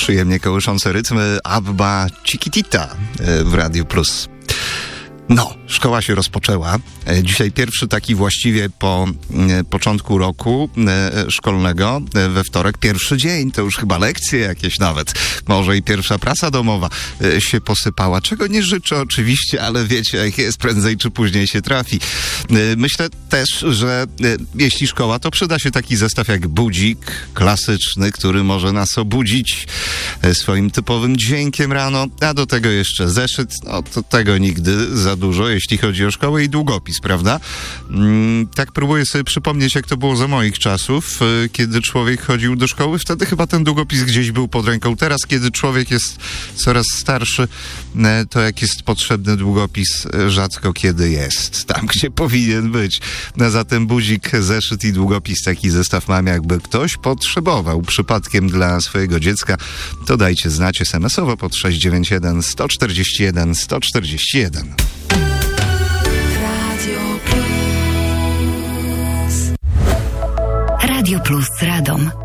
Przyjemnie kołyszące rytmy Abba Chiquitita w Radiu Plus. No, szkoła się rozpoczęła. Dzisiaj pierwszy taki właściwie po początku roku szkolnego, we wtorek, pierwszy dzień, to już chyba lekcje jakieś nawet. Może i pierwsza prasa domowa się posypała, czego nie życzę oczywiście, ale wiecie jak jest, prędzej czy później się trafi. Myślę też, że jeśli szkoła, to przyda się taki zestaw jak budzik klasyczny, który może nas obudzić swoim typowym dźwiękiem rano, a do tego jeszcze zeszyt, no to tego nigdy za dużo, jeśli chodzi o szkołę, i długopis, prawda? Tak próbuję sobie przypomnieć, jak to było za moich czasów, kiedy człowiek chodził do szkoły. Wtedy chyba ten długopis gdzieś był pod ręką. Teraz, kiedy człowiek jest coraz starszy, to jak jest potrzebny długopis, rzadko kiedy jest tam, gdzie powinien być. No zatem budzik, zeszyt i długopis, taki zestaw mam, jakby ktoś potrzebował przypadkiem dla swojego dziecka, to dajcie znać SMS-owo pod 691 141 141. Radio Plus Radom.